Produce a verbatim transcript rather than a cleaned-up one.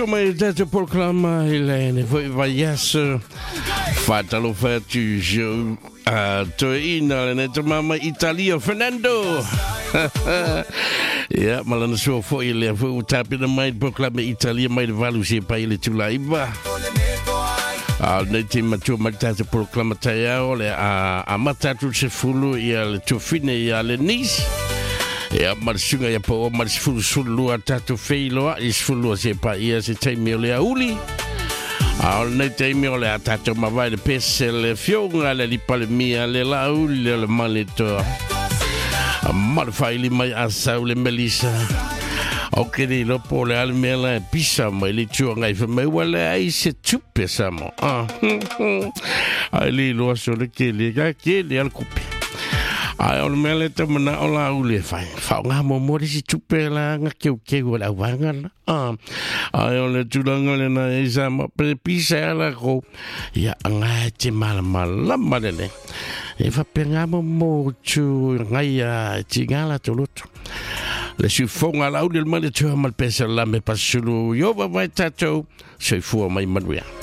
Mais te proclama Helene foi vaias fatalo fatu jo a to ina ne te mama Italia Fernando ya malana so fo ile fo tapi na mai proclama Italia mai valu se pa ile tulaiba al ne te matu mata te proclama taya ole a a matatu se fulu ia le tofine ia le nis ya marsunga ya po marsfulu sulu atatu feilo is fulu se pa ia se taimi ole auli al ne taimi ole atatu ma vai de pese le fionga le lipale mia le lauli le maleto mal faili mai asau le melisa ok di lo po le almela pisa mai le tua ngai fa mai wala ai se tupe samo ah ai li lo so le ke le ga ke le al kupi ai on mele te mana ola ule fai fa nga mo mo si tupela nga ke ke wala wanga ah ai on le tulanga le na isa ma pe pisa la ko ya nga te mal mal la malene e fa penga mo mo tu nga ya tingala toluto le si fonga la ule mal tu mal pesa la me pasulu yo va vai tato se fu mai manuia